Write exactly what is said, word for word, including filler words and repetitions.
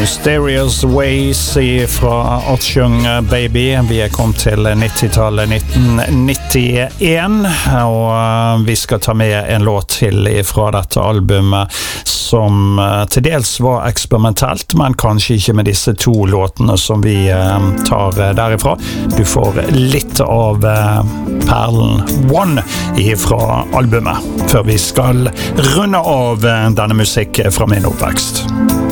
Mysterious Ways fra Ocean Baby. Vi er kommet til nittitallet, nitten nittien, og vi skal ta med en låt til fra dette albumet som til dels var eksperimentelt, men kanskje ikke med disse to låtene som vi tar derifra. Du får litt av perlen One fra albumet, før vi skal runde av denne musikk fra min oppvekst.